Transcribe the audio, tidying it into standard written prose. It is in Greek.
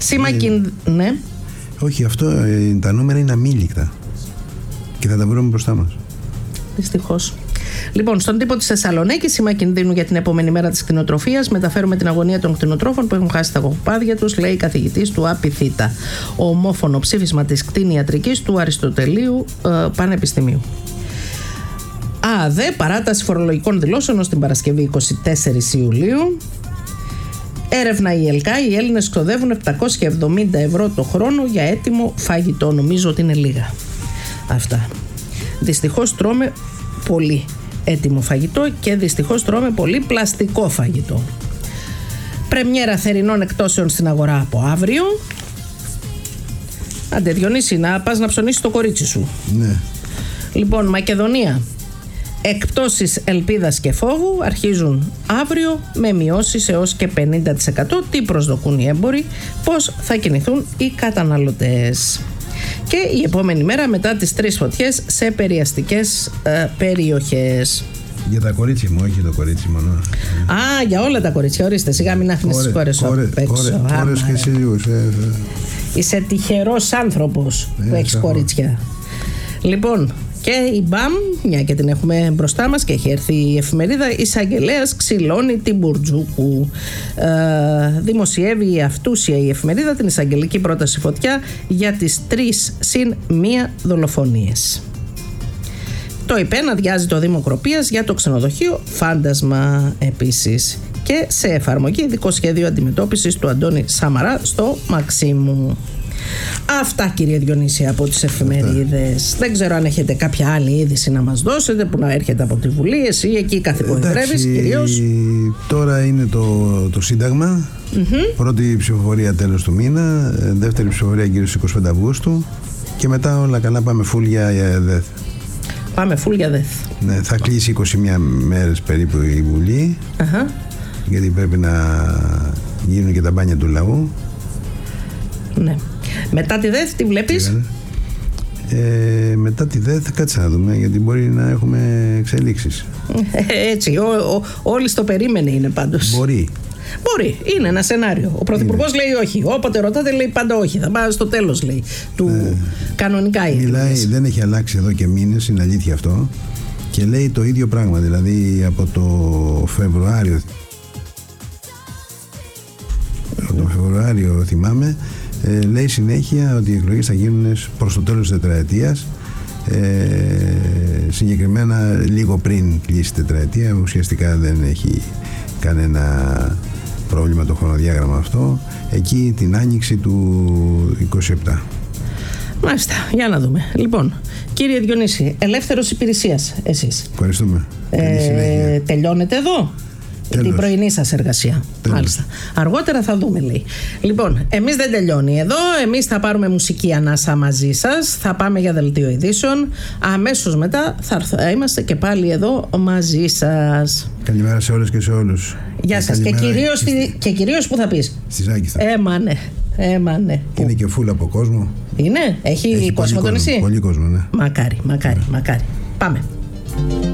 Ναι. Όχι, αυτό τα νούμερα είναι αμήλικτα και θα τα βρούμε μπροστά μας. Δυστυχώς. Λοιπόν, στον τύπο της Θεσσαλονίκης, σήμα κινδύνου για την επόμενη μέρα της κτηνοτροφίας. Μεταφέρουμε την αγωνία των κτηνοτρόφων που έχουν χάσει τα κοπάδια τους, λέει καθηγητής του ΑΠΙΘΙΤΑ. Ομόφωνο ψήφισμα της κτηνιατρικής του Αριστοτελείου Πανεπιστημίου. ΑΔΕ, παράταση φορολογικών δηλώσεων ως την Παρασκευή 24 Ιουλίου. Έρευνα η ΕΛΚΑ, οι Έλληνες ξοδεύουν 770 ευρώ το χρόνο για έτοιμο φαγητό. Νομίζω ότι είναι λίγα αυτά. Δυστυχώς τρώμε πολύ έτοιμο φαγητό και δυστυχώς τρώμε πολύ πλαστικό φαγητό. Πρεμιέρα θερινών εκτόσεων στην αγορά από αύριο. Άντε Διονύση, να πας να ψωνίσεις το κορίτσι σου. Ναι. Λοιπόν, Μακεδονία. Εκπτώσεις ελπίδας και φόβου αρχίζουν αύριο με μειώσεις έως και 50%. Τι προσδοκούν οι έμποροι, πώς θα κινηθούν οι καταναλωτές. Και η επόμενη μέρα μετά τις 3 φωτιές σε περιαστικές περιοχές. Για τα κορίτσια μου, όχι το κορίτσι μόνο. Α, για όλα τα κορίτσια, ορίστε, σιγά μην άφηνες τις κόρες απ' έξω. Κόρες και εσύ λίγους. Είσαι τυχερός άνθρωπος που έχεις κορίτσια. Λοιπόν, και η ΜΠΑΜ, μια και την έχουμε μπροστά μας και έχει έρθει η εφημερίδα, εισαγγελέας ξυλώνει την Μπουρτζούκου. Δημοσιεύει η αυτούσια η εφημερίδα την εισαγγελική πρόταση φωτιά για τις 3 συν 1 δολοφονίες. Το ΙΠΕΝ αδειάζει το Δήμο Κροπίας για το ξενοδοχείο Φάντασμα επίσης. Και σε εφαρμογή ειδικό σχέδιο αντιμετώπισης του Αντώνη Σαμαρά στο Μαξίμου. Αυτά, κύριε Διονύση, από τις εφημερίδες. Δεν ξέρω αν έχετε κάποια άλλη είδηση να μας δώσετε που να έρχεται από τη Βουλή. Εσύ εκεί καθηκονδρεύεις κυρίως. Τώρα είναι το Σύνταγμα. Πρώτη ψηφοφορία τέλος του μήνα. Δεύτερη ψηφοφορία γύρω στις 25 Αυγούστου. Και μετά όλα καλά, πάμε full για ΔΕΘ. Πάμε full για ΔΕΘ. Ναι, θα κλείσει 21 μέρες περίπου η Βουλή. Γιατί πρέπει να γίνουν και τα μπάνια του λαού. Ναι. Μετά τη ΔΕΘ τι βλέπεις? Μετά τη ΔΕΘ κάτσε να δούμε, γιατί μπορεί να έχουμε εξελίξεις. Έτσι, όλοι στο περίμενε είναι πάντως. Μπορεί, είναι ένα σενάριο. Ο Πρωθυπουργός λέει όχι. Όποτε ρωτάτε λέει πάντα όχι. Θα πάει στο τέλος, λέει. Κανονικά είναι. Μιλάει, δεν έχει αλλάξει εδώ και μήνες, είναι αλήθεια αυτό. Και λέει το ίδιο πράγμα. Δηλαδή από το Φεβρουάριο. Θυμάμαι. Λέει συνέχεια ότι οι εκλογές θα γίνουν προς το τέλος της τετραετίας, συγκεκριμένα λίγο πριν κλείσει η τετραετία. Ουσιαστικά δεν έχει κανένα πρόβλημα το χρονοδιάγραμμα αυτό, εκεί την άνοιξη του 27. Μάλιστα, για να δούμε. Λοιπόν, κύριε Διονύση, ελεύθερος υπηρεσίας εσείς. Ευχαριστούμε. Τελειώνετε εδώ? Τέλος. Την πρωινή σας εργασία. Τέλος. Μάλιστα. Αργότερα θα δούμε, λέει. Λοιπόν, εμείς δεν τελειώνει εδώ. Εμείς θα πάρουμε μουσική ανάσα μαζί σας. Θα πάμε για δελτίο ειδήσεων. Αμέσως μετά θα είμαστε και πάλι εδώ μαζί σας. Καλημέρα σε όλες και σε όλους. Γεια σας. Και κυρίως που θα πεις? Στη Ζάκηθα. Ναι. Είναι και φούλα από κόσμο. Είναι? Έχει κόσμο το νησί? Πολύ κόσμο, ναι. Μακάρι. Πάμε.